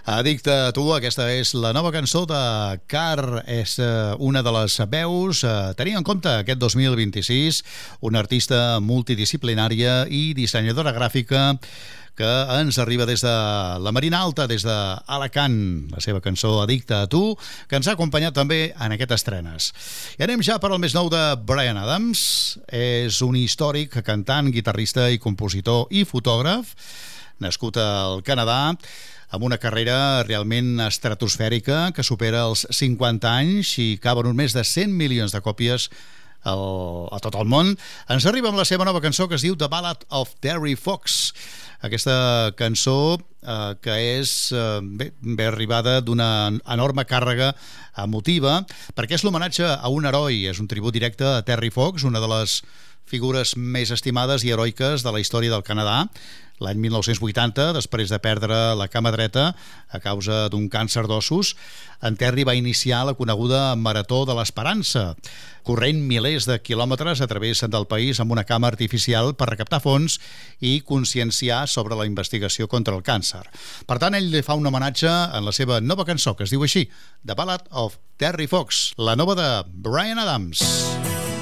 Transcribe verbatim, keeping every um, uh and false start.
Addicte a tu, aquesta és la nova cançó de Car, és una de les veus a tenir en compte aquest dos mil vint-i-sis, una artista multidisciplinària i dissenyadora gràfica que ens arriba des de la Marina Alta, des d'Alacant, la seva cançó Addicte a tu, que ens ha acompanyat també en aquestes estrenes. I anem ja per al més nou de Bryan Adams. És un històric cantant, guitarrista i compositor i fotògraf, nascut al Canadà, amb una carrera realment estratosfèrica que supera els cinquanta anys i que ha venut més de cent milions de còpies el, a tot el món. Ens arriba amb la seva nova cançó que es diu The Ballad of Terry Fox. Aquesta cançó eh, que és eh, bé, bé arribada d'una enorme càrrega emotiva, perquè és l'homenatge a un heroi, és un tribut directe a Terry Fox, una de les figures més estimades i heroiques de la història del Canadà. L'any mil nou-cents vuitanta, després de perdre la cama dreta a causa d'un càncer d'ossos, en Terry va iniciar la coneguda Marató de l'Esperança, corrent milers de quilòmetres a través del país amb una cama artificial per recaptar fons i conscienciar sobre la investigació contra el càncer. Per tant, ell li fa un homenatge en la seva nova cançó, que es diu així, The Ballad of Terry Fox, la nova de Bryan Adams.